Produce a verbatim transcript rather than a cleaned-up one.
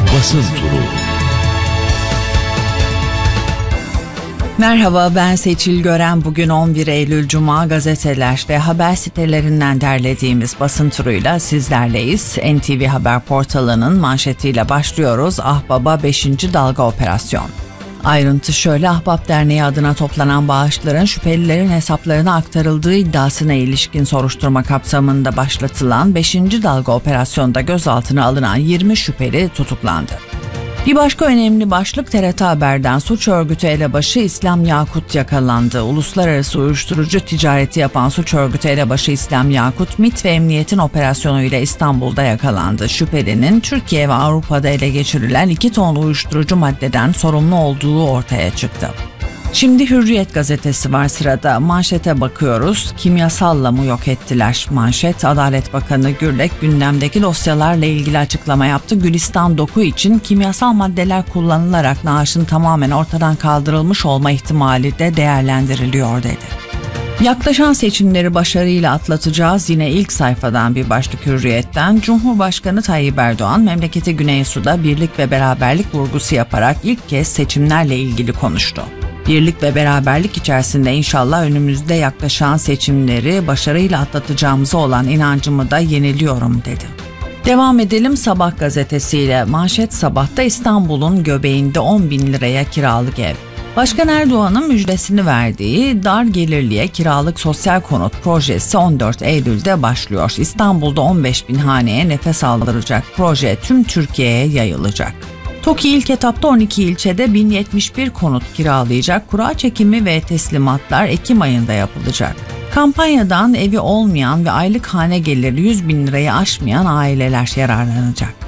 Basın Turu. Merhaba, ben Seçil Gören. Bugün on bir Eylül Cuma, gazeteler ve haber sitelerinden derlediğimiz basın turuyla sizlerleyiz. N T V Haber portalının manşetiyle başlıyoruz. Ahbaba beşinci dalga operasyon. Ayrıntı şöyle: Ahbap Derneği adına toplanan bağışların şüphelilerin hesaplarına aktarıldığı iddiasına ilişkin soruşturma kapsamında başlatılan beşinci dalga operasyonda gözaltına alınan yirmi şüpheli tutuklandı. Bir başka önemli başlık T R T Haber'den: suç örgütü elebaşı İslam Yakut yakalandı. Uluslararası uyuşturucu ticareti yapan suç örgütü elebaşı İslam Yakut, MİT ve Emniyet'in operasyonuyla İstanbul'da yakalandı. Şüphelinin Türkiye ve Avrupa'da ele geçirilen iki ton uyuşturucu maddeden sorumlu olduğu ortaya çıktı. Şimdi Hürriyet gazetesi var sırada. Manşete bakıyoruz. Kimyasalla mı yok ettiler? Manşet: Adalet Bakanı Gürlek gündemdeki dosyalarla ilgili açıklama yaptı. Gülistan Doku için kimyasal maddeler kullanılarak naaşın tamamen ortadan kaldırılmış olma ihtimali de değerlendiriliyor dedi. Yaklaşan seçimleri başarıyla atlatacağız. Yine ilk sayfadan bir başlık Hürriyet'ten. Cumhurbaşkanı Tayyip Erdoğan memleketi Güneysu'da birlik ve beraberlik vurgusu yaparak ilk kez seçimlerle ilgili konuştu. Birlik ve beraberlik içerisinde inşallah önümüzde yaklaşan seçimleri başarıyla atlatacağımıza olan inancımı da yeniliyorum dedi. Devam edelim Sabah gazetesiyle. Manşet Sabah'ta: İstanbul'un göbeğinde on bin liraya kiralık ev. Başkan Erdoğan'ın müjdesini verdiği dar gelirliye kiralık sosyal konut projesi on dört Eylül'de başlıyor. İstanbul'da on beş bin haneye nefes aldıracak proje tüm Türkiye'ye yayılacak. TOKİ ilk etapta on iki ilçede bin yetmiş bir konut kiralayacak. Kura çekimi ve teslimatlar Ekim ayında yapılacak. Kampanyadan evi olmayan ve aylık hane geliri yüz bin lirayı aşmayan aileler yararlanacak.